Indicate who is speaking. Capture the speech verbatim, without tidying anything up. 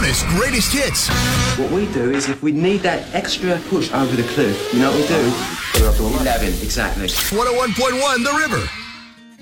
Speaker 1: bonus greatest hits.
Speaker 2: What we do is if we need that extra push over the cliff, you know what we do? Put it up to eleven, exactly.
Speaker 1: one oh one point one The River.